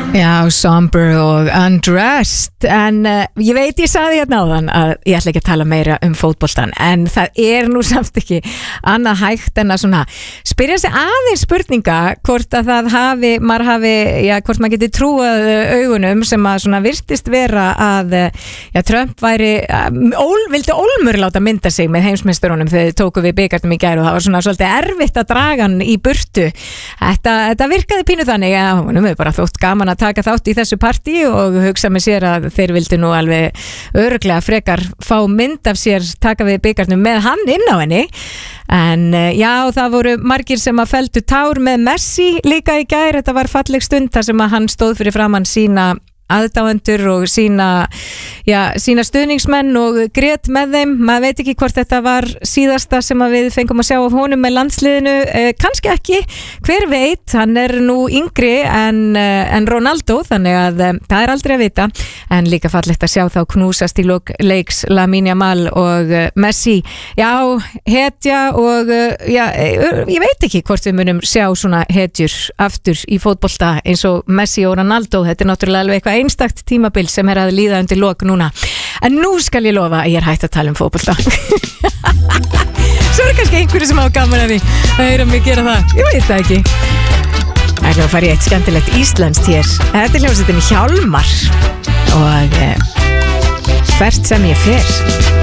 Já, somber og undressed en ég veit ég sagði hérna áðan að ég ætla ekki að tala meira fótboltan en það nú samt ekki annað hægt en að svona spyrja sig aðeins spurninga hvort að það maður hafi, hvort maður geti trúað augunum sem að svona virtist vera að Trump væri vildi ólmur láta mynda sig með heimsmeisturunum þegar þið tóku við bikarnum í gær og það var svona svolítið erfitt að draga hann í burtu þetta virkaði pínu þannig að hún hefur bara þótt gaman að taka þátt í þessu partí og hugsa með sér að þeir vildu nú alveg örugglega frekar fá mynd af sér taka við bikarnum með hann inn á henni en já, það voru margir sem að felldu tár með Messi líka í gær, þetta var falleg stund þar sem að hann stóð fyrir framann sína aðdáendur og sína stuðningsmenn og grét með þeim, maður veit ekki hvort þetta var síðasta sem að við fengum að sjá af honum með landsliðinu, kannski ekki hver veit, hann nú yngri en Ronaldo, þannig að það aldrei að vita, en líka fallegt að sjá þá knúsast í lok leiks Lamine Yamal og Messi hetja og ég veit ekki hvort við munum sjá svona hetjur aftur í fótbolta eins og Messi og Ronaldo, þetta náttúrulega alveg eitthvað einstakt tímabil sem að líða undir lok núna en nú skal ég lofa að ég hægt að tala fótbolta svo kannski einhverju sem hafa gaman að því að heyra mig gera það, ég veit það ekki ætla að fara í eitt skemmtilegt íslenskt hér þetta hljómsveitin Hjálmar og hvert sem ég fer